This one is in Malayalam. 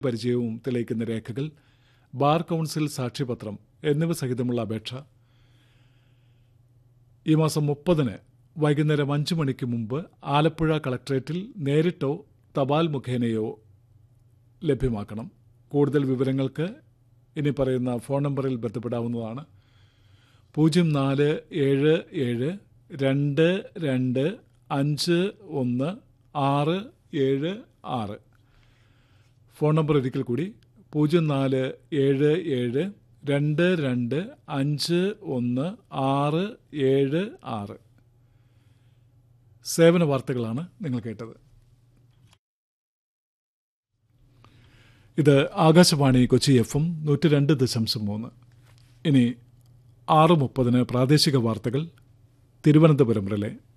പരിചയവും തെളിയിക്കുന്ന രേഖകൾ, ബാർ കൗൺസിൽ സാക്ഷ്യപത്രം എന്നിവ സഹിതമുള്ള അപേക്ഷ ഈ മാസം 30 വൈകുന്നേരം 5 മണിക്ക് മുമ്പ് ആലപ്പുഴ കളക്ടറേറ്റിൽ നേരിട്ടോ തപാൽ മുഖേനയോ ലഭ്യമാക്കണം. കൂടുതൽ വിവരങ്ങൾക്ക് ഇനി പറയുന്ന ഫോൺ നമ്പറിൽ ബന്ധപ്പെടാവുന്നതാണ്. 047722516676. ഫോൺ നമ്പർ ഒരിക്കൽ കൂടി 047722516676. സേവന വാർത്തകളാണ് നിങ്ങൾ കേട്ടത്. ഇത് ആകാശവാണി കൊച്ചി FM 102.3. ഇനി 6:30 പ്രാദേശിക വാർത്തകൾ തിരുവനന്തപുരം റിലേ.